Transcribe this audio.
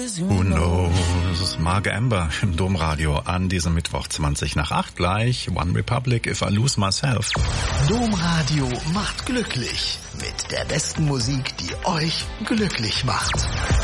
Who knows? Marge Amber im Domradio an diesem Mittwoch 7:20 gleich. One Republic, If I Lose Myself. Domradio macht glücklich mit der besten Musik, die euch glücklich macht.